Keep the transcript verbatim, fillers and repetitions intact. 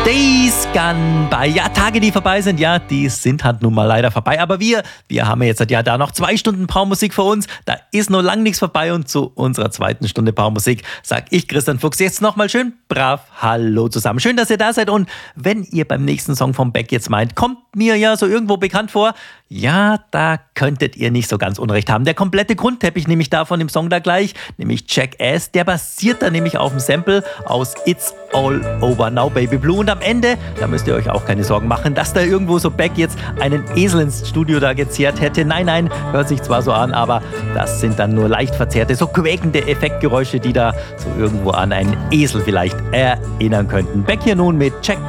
Days gone by. Ja, Tage, die vorbei sind, ja, die sind halt nun mal leider vorbei. Aber wir, wir haben jetzt ja da noch zwei Stunden Paumusik für uns. Da ist noch lang nichts vorbei. Und zu unserer zweiten Stunde Paumusik sag ich, Christian Fuchs, jetzt nochmal schön brav Hallo zusammen. Schön, dass ihr da seid. Und wenn ihr beim nächsten Song vom Beck jetzt meint, kommt mir ja so irgendwo bekannt vor, ja, da könntet ihr nicht so ganz Unrecht haben. Der komplette Grundteppich nämlich davon im Song da gleich, nämlich Jackass, der basiert da nämlich auf dem Sample aus It's All Over Now, Baby Blue. Und am Ende, da müsst ihr euch auch keine Sorgen machen, dass da irgendwo so Beck jetzt einen Esel ins Studio da gezerrt hätte. Nein, nein, hört sich zwar so an, aber das sind dann nur leicht verzerrte, so quäkende Effektgeräusche, die da so irgendwo an einen Esel vielleicht erinnern könnten. Beck hier nun mit Jack